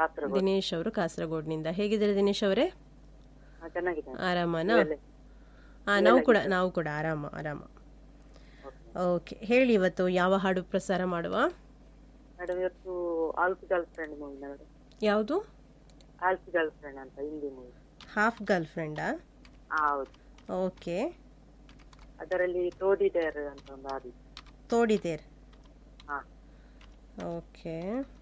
ಕಾಸರಗೋಡು. ದಿನೇಶ್ ಅವರು ಕಾಸರಗೋಡ್ನಿಂದ. ಹೇಗಿದ್ದಾರೆ ದಿನೇಶ್ ಅವರೇ? ಚೆನ್ನಾಗಿದ್ದಾನೆ. ಆರಾಮನಾ? ನೀವೆಲ್ಲ? ನಾವು ಕೂಡ ಆರಾಮ. ಓಕೆ, ಹೇಳಿ ಇವತ್ತು ಯಾವ ಹಾಡು ಪ್ರಸಾರ ಮಾಡುವ? ಮೇಡಮ್ ಇವತ್ತು half girl friend movie madam. ಯಾವುದು? ಆಲ್ಫ್ ಗರ್ಲ್ ಫ್ರೆಂಡ್ ಅಂತ ಹಿಂದಿ ಮೂವಿ. Half girl ಫ್ರೆಂಡಾ? ಹೌದು. ಓಕೆ. ಅದರಲ್ಲಿ ತೋಡಿದೇರ್ ಅಂತ ಒಂದು ಹಾಡು. ತೋಡಿದೇರ್. ಹಾ. ಓಕೆ.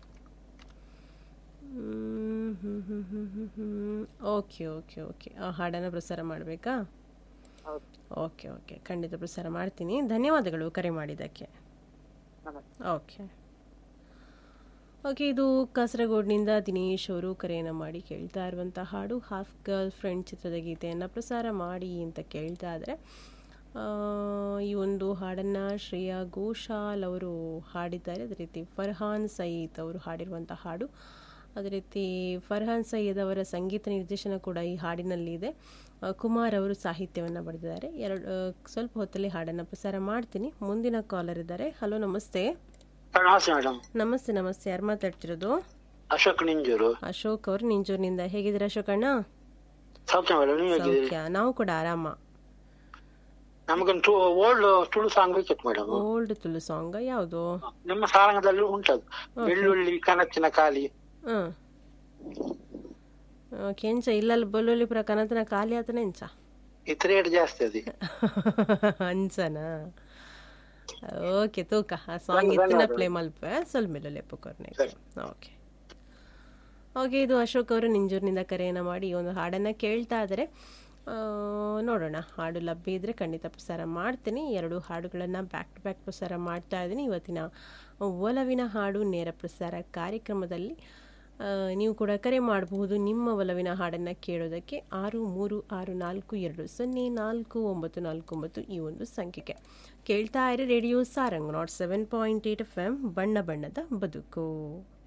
ಓಕೆ ಓಕೆ ಓಕೆ ಆ ಹಾಡನ್ನು ಪ್ರಸಾರ ಮಾಡಬೇಕಾ? ಹೌದು. ಓಕೆ ಓಕೆ, ಖಂಡಿತ ಪ್ರಸಾರ ಮಾಡ್ತೀನಿ. ಧನ್ಯವಾದಗಳು ಕರೆ ಮಾಡಿದ್ದಕ್ಕೆ. ನಮಸ್ತೆ. ಓಕೆ ಓಕೆ, ಇದು ಕಾಸರಗೋಡಿನಿಂದ ದಿನೇಶ್ ಅವರು ಕರೆಯನ್ನು ಮಾಡಿ ಕೇಳ್ತಾ ಇರುವಂಥ ಹಾಡು ಹಾಫ್ ಗರ್ಲ್ ಫ್ರೆಂಡ್ ಚಿತ್ರದ ಗೀತೆಯನ್ನು ಪ್ರಸಾರ ಮಾಡಿ ಅಂತ ಕೇಳ್ತಾ ಇದ್ದಾರೆ. ಈ ಒಂದು ಹಾಡನ್ನು ಶ್ರೇಯಾ ಘೋಷಾಲ್ ಅವರು ಹಾಡಿದ್ದಾರೆ. ಅದೇ ರೀತಿ ಫರ್ಹಾನ್ ಸಯೀದ್ ಅವರು ಹಾಡಿರುವಂಥ ಹಾಡು. ಅದೇ ರೀತಿ ಫರ್ಹಾನ್ ಸಯೀದ್ ಅವರ ಸಂಗೀತ ನಿರ್ದೇಶನ ಕೂಡ ಈ ಹಾಡಿನಲ್ಲಿ ಇದೆ. ಕುಮಾರ್ ಅವರು ಸಾಹಿತ್ಯವನ್ನು ಬರೆದಿದ್ದಾರೆ. ಸ್ವಲ್ಪ ಹೊತ್ತಲ್ಲಿ ಹಾಡನ್ನು ಪ್ರಸಾರ ಮಾಡ್ತೀನಿ. ಮುಂದಿನ ಕಾಲರ್ ಇದ್ದಾರೆ. ಹಲೋ, ನಮಸ್ತೆ. ನಮಸ್ತೆ ಮೇಡಮ್. ನಮಸ್ತೆ. ಯಾರು ಮಾತಾಡ್ತಿರೋದು? ಅಶೋಕ್ ನಿಂಜೂರು. ಅಶೋಕ್ ಅವರು ನಿಂಜೂರಿನಿಂದ. ಹೇಗಿದ್ದೀರಾ ಅಶೋಕ್ ಅಣ್ಣ? ಸೌಖ್ಯ ಮೇಡಮ್, ನೀವು ಹೇಗಿದ್ದೀರಿ? ಸೌಖ್ಯ, ನಾವು ಕೂಡ ಆರಾಮ. ನಮಗೊಂದು ಓಲ್ಡ್ ತುಳು ಸಾಂಗ್ ಬೇಕಿತ್ತು ಮೇಡಮ್. ಓಲ್ಡ್ ತುಳು ಸಾಂಗ್ ಯಾವುದು? ನಿಮ್ಮ ಸಾರಂಗದಲ್ಲಿ ಉಂಟದು, ಬೆಳ್ಳುಳ್ಳಿ ಕನಸಿನ ಖಾಲಿ. ಕೆಂಚ ಇಲ್ಲಲ್ಲಿ ಬೆಳ್ಳುಳ್ಳಿ ಪುರ ಕನತನ ಖಾಲಿ ಆತನ ಎಂಚ ಇತ್ತು ರೇಟ್ ಜಾಸ್ತಿ ಅದಿ ಅಂಚನಾ? ಓಕೆ, ತೂಕ ಆ ಸಾಂಗ್ ಇತ್ತಿನ ಪ್ಲೇ ಮಲ್ಪ ಸ್ವಲ್ಪ ಬೆಳ್ಳುಳ್ಳಿ ಪುಕೋರ್ನೆ. ಓಕೆ ಓಕೆ, ಇದು ಅಶೋಕ್ ಅವರು ನಿಂಜೂರಿನಿಂದ ಕರೆಯನ್ನು ಮಾಡಿ ಒಂದು ಹಾಡನ್ನು ಕೇಳ್ತಾ ಇದ್ದಾರೆ. ನೋಡೋಣ, ಹಾಡು ಲಭ್ಯ ಇದ್ದರೆ ಖಂಡಿತ ಪ್ರಸಾರ ಮಾಡ್ತೀನಿ. 2 ಹಾಡುಗಳನ್ನು ಬ್ಯಾಕ್ ಟು ಬ್ಯಾಕ್ ಪ್ರಸಾರ ಮಾಡ್ತಾ ಇದ್ದೀನಿ. ಇವತ್ತಿನ ಒಲವಿನ ಹಾಡು ನೇರ ಪ್ರಸಾರ ಕಾರ್ಯಕ್ರಮದಲ್ಲಿ ನೀವು ಕೂಡ ಕರೆ ಮಾಡಬಹುದು ನಿಮ್ಮ ಒಲವಿನ ಹಾಡನ್ನು ಕೇಳೋದಕ್ಕೆ. 6364204949 ಈ ಒಂದು ಸಂಖ್ಯೆಗೆ. ಕೇಳ್ತಾ ಇರಿ ರೇಡಿಯೋ ಸಾರಂಗ್ 107.8 FM, ಬಣ್ಣ ಬಣ್ಣದ ಬದುಕು.